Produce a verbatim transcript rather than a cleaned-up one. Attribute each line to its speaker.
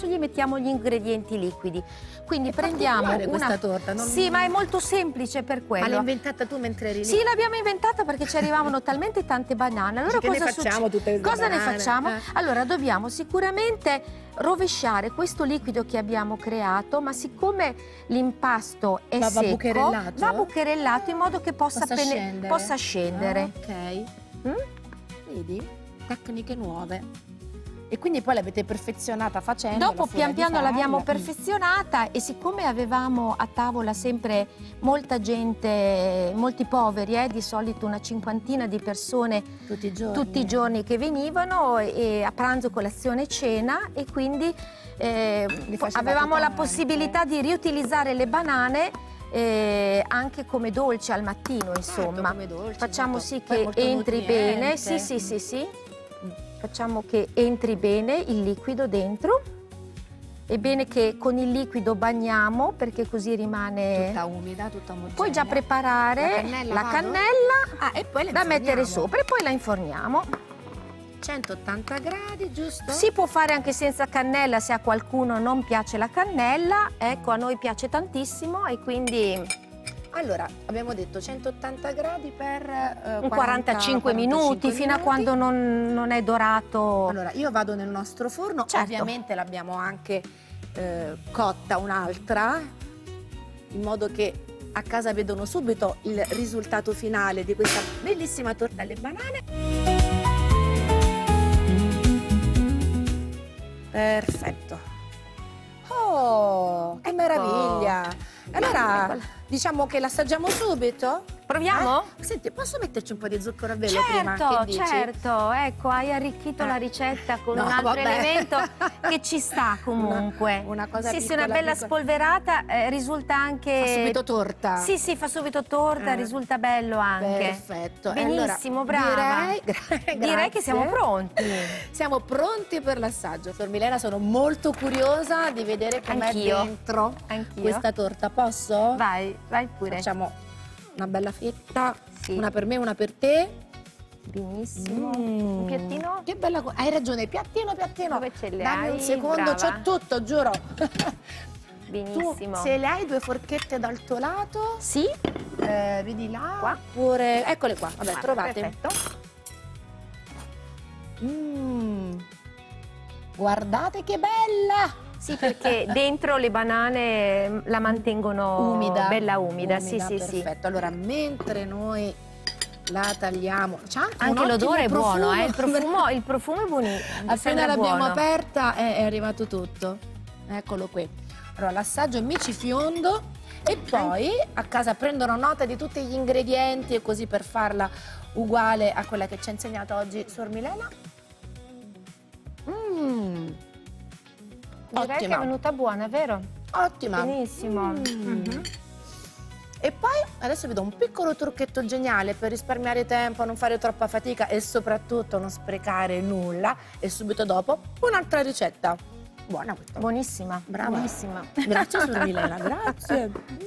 Speaker 1: adesso gli mettiamo gli ingredienti liquidi. Quindi
Speaker 2: È
Speaker 1: prendiamo
Speaker 2: particolare
Speaker 1: una
Speaker 2: questa torta, non-
Speaker 1: Sì, ma è molto semplice per quello.
Speaker 2: Ma l'hai inventata tu mentre eri lì?
Speaker 1: Sì, l'abbiamo inventata perché ci arrivavano talmente tante banane. Allora
Speaker 2: Che ne
Speaker 1: cosa
Speaker 2: facciamo
Speaker 1: succe-
Speaker 2: tutte queste
Speaker 1: Cosa ne
Speaker 2: banane?
Speaker 1: facciamo?
Speaker 2: Eh.
Speaker 1: Allora dobbiamo sicuramente rovesciare questo liquido che abbiamo creato, ma siccome l'impasto è
Speaker 2: Va- va
Speaker 1: secco,
Speaker 2: bucherellato?
Speaker 1: va bucherellato in modo che possa,
Speaker 2: Possa
Speaker 1: pene-
Speaker 2: scendere?
Speaker 1: possa scendere.
Speaker 2: Ah, ok.
Speaker 1: Mm?
Speaker 2: Vedi? Tecniche nuove. E quindi poi l'avete perfezionata facendo.
Speaker 1: Dopo pian piano l'abbiamo perfezionata e siccome avevamo a tavola sempre molta gente, molti poveri, eh, di solito una cinquantina di persone
Speaker 2: tutti i giorni,
Speaker 1: tutti i giorni che venivano e a pranzo, colazione e cena, e quindi eh, avevamo la possibilità di riutilizzare le banane eh, anche come dolce al mattino, insomma.
Speaker 2: come dolce,
Speaker 1: Facciamo
Speaker 2: molto-
Speaker 1: sì
Speaker 2: poi
Speaker 1: che
Speaker 2: molto
Speaker 1: entri bene,
Speaker 2: nutriente.
Speaker 1: sì sì sì sì, facciamo che entri bene il liquido dentro. È bene che con il liquido bagniamo perché così rimane
Speaker 2: tutta umida, tutta omogenea.
Speaker 1: Puoi già preparare
Speaker 2: La cannella,
Speaker 1: la
Speaker 2: vado?
Speaker 1: cannella
Speaker 2: Ah, e poi la
Speaker 1: da mettere
Speaker 2: inforniamo.
Speaker 1: sopra e poi la inforniamo.
Speaker 2: centottanta gradi, giusto?
Speaker 1: Si può fare anche senza cannella se a qualcuno non piace la cannella. Ecco, a noi piace tantissimo e quindi
Speaker 2: Allora, abbiamo detto centottanta gradi per eh,
Speaker 1: un quarantacinque minuti, fino a quando non, non è dorato.
Speaker 2: Allora, io vado nel nostro forno,
Speaker 1: Certo.
Speaker 2: ovviamente l'abbiamo anche eh, cotta un'altra, in modo che a casa vedono subito il risultato finale di questa bellissima torta alle banane. Perfetto. Oh, che
Speaker 1: Ecco.
Speaker 2: meraviglia! Allora,
Speaker 1: Eccola.
Speaker 2: diciamo che l'assaggiamo subito?
Speaker 1: Proviamo?
Speaker 2: Eh? Senti, posso metterci un po' di zucchero a velo prima?
Speaker 1: Certo,
Speaker 2: Che dici?
Speaker 1: certo, ecco, hai arricchito
Speaker 2: Eh.
Speaker 1: la ricetta con
Speaker 2: No,
Speaker 1: un altro
Speaker 2: vabbè.
Speaker 1: elemento che ci sta comunque.
Speaker 2: Una- una cosa
Speaker 1: Sì, sì,
Speaker 2: piccola,
Speaker 1: una bella
Speaker 2: piccola.
Speaker 1: spolverata, eh, risulta anche...
Speaker 2: Fa subito torta.
Speaker 1: Sì, sì, fa subito torta,
Speaker 2: Eh.
Speaker 1: risulta bello anche.
Speaker 2: Perfetto. E
Speaker 1: Benissimo,
Speaker 2: allora,
Speaker 1: brava.
Speaker 2: Direi, gra-
Speaker 1: Direi che siamo
Speaker 2: grazie.
Speaker 1: pronti.
Speaker 2: Siamo pronti per l'assaggio. Sor Milena, sono molto curiosa di vedere com'è
Speaker 1: Anch'io.
Speaker 2: dentro
Speaker 1: Anch'io.
Speaker 2: questa torta. Posso?
Speaker 1: Vai, vai pure.
Speaker 2: Facciamo una bella fetta,
Speaker 1: Sì.
Speaker 2: una per me, una per te.
Speaker 1: Benissimo.
Speaker 2: Mm.
Speaker 1: Un piattino?
Speaker 2: Che bella co- hai ragione, piattino, piattino.
Speaker 1: Dove ce le
Speaker 2: Dammi
Speaker 1: hai?
Speaker 2: un secondo,
Speaker 1: Brava.
Speaker 2: c'ho tutto, giuro.
Speaker 1: Benissimo.
Speaker 2: Tu se le hai due forchette dal tuo lato,
Speaker 1: Sì?
Speaker 2: eh, vedi là,
Speaker 1: Qua?
Speaker 2: oppure eccole qua, vabbè,
Speaker 1: Ah,
Speaker 2: trovate.
Speaker 1: Perfetto.
Speaker 2: Mm. Guardate che bella!
Speaker 1: Sì, perché dentro le banane la mantengono
Speaker 2: Umida.
Speaker 1: bella umida. Sì, sì, sì.
Speaker 2: perfetto. Allora, mentre noi la tagliamo, c'ha anche, un
Speaker 1: Anche l'odore è
Speaker 2: ottimo
Speaker 1: buono,
Speaker 2: profumo.
Speaker 1: eh? Il profumo, il profumo è buonissimo.
Speaker 2: Appena l'abbiamo aperta è, è arrivato tutto. Eccolo qui. Allora, l'assaggio mi ci fiondo e poi a casa prendono nota di tutti gli ingredienti e così per farla uguale a quella che ci ha insegnato oggi Sor Milena. Mmm.
Speaker 1: Direi che è
Speaker 2: Ottima,
Speaker 1: venuta buona, vero?
Speaker 2: ottima.
Speaker 1: Benissimo.
Speaker 2: Mm.
Speaker 1: Mhm.
Speaker 2: E poi adesso vi do un piccolo trucchetto geniale per risparmiare tempo, non fare troppa fatica e soprattutto non sprecare nulla. E subito dopo un'altra ricetta. Buona questa.
Speaker 1: Buonissima.
Speaker 2: Brava.
Speaker 1: Buonissima.
Speaker 2: Grazie Sor Milena, grazie.